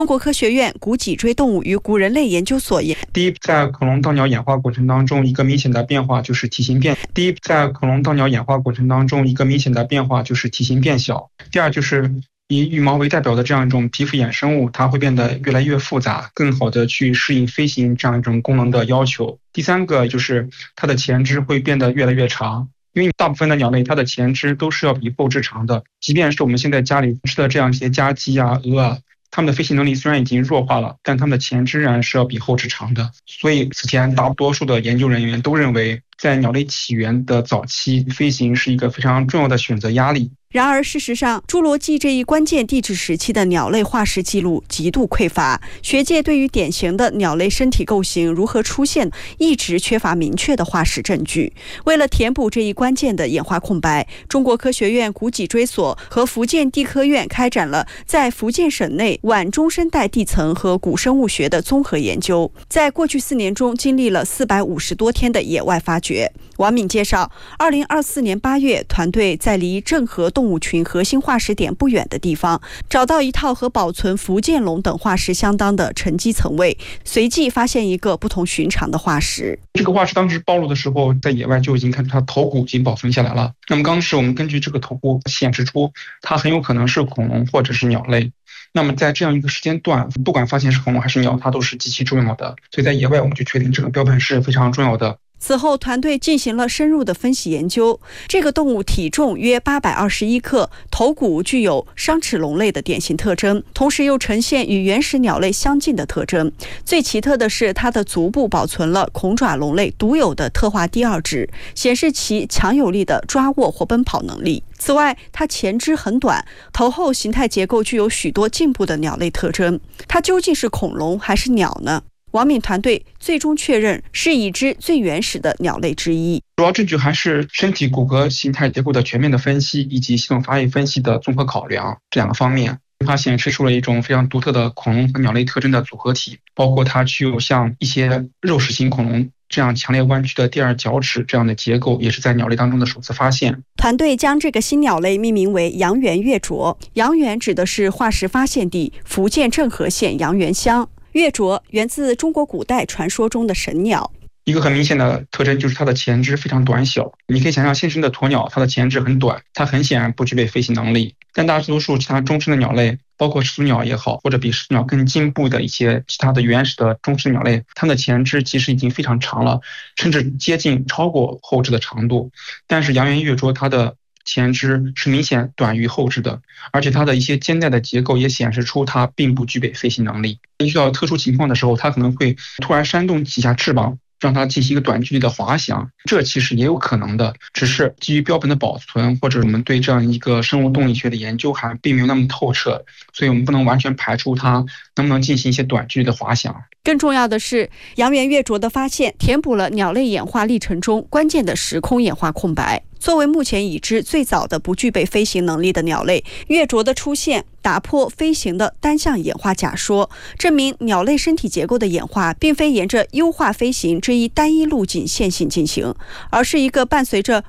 中国科学院古脊椎动物与古人类研究所第一，在恐龙到鸟演化过程当中，一个明显的变化就是体型变小。第二，就是以羽毛为代表的这样一种皮肤衍生物，它会变得越来越复杂，更好的去适应飞行这样一种功能的要求。第三个就是它的前肢会变得越来越长，因为大部分的鸟类它的前肢都是要比后肢长的，即便是我们现在家里吃的这样一些家鸡啊、鹅啊，它们的飞行能力虽然已经弱化了，但它们的前肢仍然是要比后肢长的。所以此前大多数的研究人员都认为，在鸟类起源的早期，飞行是一个非常重要的选择压力。 然而，事实上，侏罗纪这一关键地质时期的鸟类化石记录极度匮乏，学界对于典型的鸟类身体构型如何出现，一直缺乏明确的化石证据。为了填补这一关键的演化空白，中国科学院古脊椎所和福建地科院开展了在福建省内晚中生代地层和古生物学的综合研究，在过去4年中经历了450多天的野外发掘。王敏介绍，2024年8月，团队在离郑和动物群核心化石点不远的地方，找到一套和保存福建龙等化石相当的沉积层位，随即发现一个不同寻常的化石。 这个化石当时暴露的时候，在野外就已经看出它头骨已经保存下来了。那么当时我们根据这个头骨显示出，它很有可能是恐龙或者是鸟类。那么在这样一个时间段，不管发现是恐龙还是鸟，它都是极其重要的。所以在野外我们就确定这个标本是非常重要的。 此后，团队进行了深入的分析研究。这个动物体重约821克，头骨具有商齿龙类的典型特征，同时又呈现与原始鸟类相近的特征。最奇特的是，它的足部保存了恐爪龙类独有的特化第二趾，显示其强有力的抓握或奔跑能力。此外，它前肢很短，头后形态结构具有许多进步的鸟类特征。它究竟是恐龙还是鸟呢？王敏团队最终确认是已知最原始的鸟类之一。 主要证据还是身体骨骼形态结构的全面的分析，以及系统发育分析的综合考量这2个方面。它显示出了一种非常独特的恐龙和鸟类特征的组合体，包括它具有像一些肉食型恐龙这样强烈弯曲的第二脚趾这样的结构，也是在鸟类当中的首次发现。 团队将这个新鸟类命名为阳原月啄，阳原指的是化石发现地福建郑和县阳原乡。月啄源自中国古代传说中的神鸟。 一个很明显的特征就是它的前肢非常短小，你可以想象现生的鸵鸟，它的前肢很短，它很显然不具备飞行能力。但大多数其他中生的鸟类，包括始祖鸟也好，或者比始祖鸟更进步的一些其他的原始的中生鸟类，它们的前肢其实已经非常长了，甚至接近超过后肢的长度。但是阳原月啄它的前肢是明显短于后肢的，而且它的一些肩带的结构也显示出它并不具备飞行能力。遇到特殊情况的时候，它可能会突然扇动几下翅膀，让它进行一个短距离的滑翔，这其实也有可能的，只是基于标本的保存或者我们对这样一个生物动力学的研究还并没有那么透彻，所以我们不能完全排除它能不能进行一些短距离的滑翔。 更重要的是，阳原月啄的发现填补了鸟类演化历程中关键的时空演化空白。作为目前已知最早的不具备飞行能力的鸟类，月啄的出现打破飞行的单向演化假说，证明鸟类身体结构的演化并非沿着优化飞行这一单一路径线性进行，而是一个伴随着